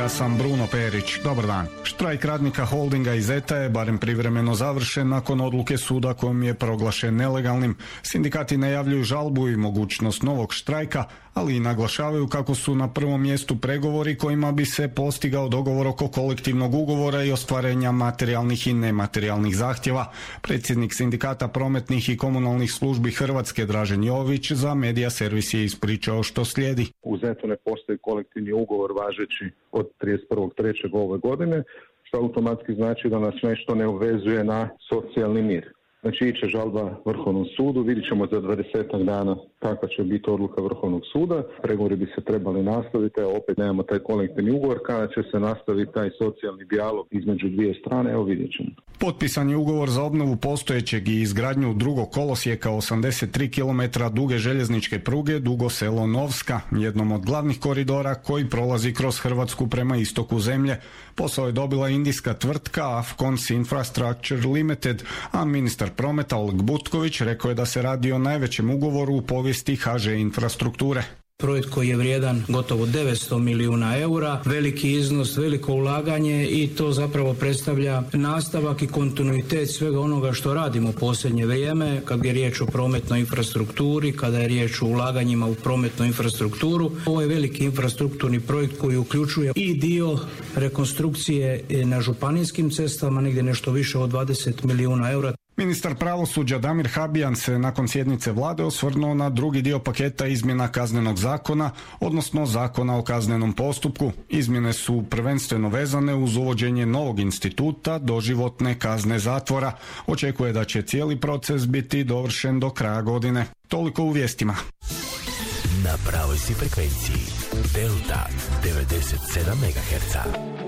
ja sam Bruno Perić. Dobar dan. Štrajk radnika holdinga iz ETA je barem privremeno završen nakon odluke suda kojom je proglašen nelegalnim. Sindikati najavljuju žalbu i mogućnost novog štrajka, ali i naglašavaju kako su na prvom mjestu pregovori kojima bi se postigao dogovor oko kolektivnog ugovora i ostvarenja materijalnih i nematerijalnih zahtjeva. Predsjednik Sindikata prometnih i komunalnih službi Hrvatske Dražen Jović za Medija Servis je ispričao što slijedi. U ZET-u ne postoji kolektivni ugovor važeći od 31.3. ove godine, što automatski znači da nas nešto ne obvezuje na socijalni mir. Znači iće žalba Vrhovnom sudu, vidjet ćemo za 20 dana kakva će biti odluka Vrhovnog suda. Pregovori bi se trebali nastaviti, a opet nemamo taj kolektivni ugovor. Kada će se nastaviti taj socijalni dijalog između dvije strane, evo vidjet ćemo. Potpisan je ugovor za obnovu postojećeg i izgradnju drugog kolosijeka 83 km duge željezničke pruge Dugo Selo-Novska, jednom od glavnih koridora koji prolazi kroz Hrvatsku prema istoku zemlje. Posao je dobila indijska tvrtka Afcons Infrastructure Limited, a ministar prometa Oleg Butković rekao je da se radi o najvećem ugovoru u povijesti HŽ infrastrukture. Projekt koji je vrijedan gotovo 900 milijuna eura, veliki iznos, veliko ulaganje i to zapravo predstavlja nastavak i kontinuitet svega onoga što radimo u posljednje vrijeme kad je riječ o prometnoj infrastrukturi, kada je riječ o ulaganjima u prometnu infrastrukturu. Ovo je veliki infrastrukturni projekt koji uključuje i dio rekonstrukcije na županijskim cestama, negdje nešto više od 20 milijuna eura. Ministar pravosuđa Damir Habijan se nakon sjednice vlade osvrnuo na drugi dio paketa izmjena kaznenog zakona, odnosno zakona o kaznenom postupku. Izmjene su prvenstveno vezane uz uvođenje novog instituta doživotne kazne zatvora. Očekuje da će cijeli proces biti dovršen do kraja godine. Toliko u vijestima. Na pravoj si frekvenciji Delta 97 MHz.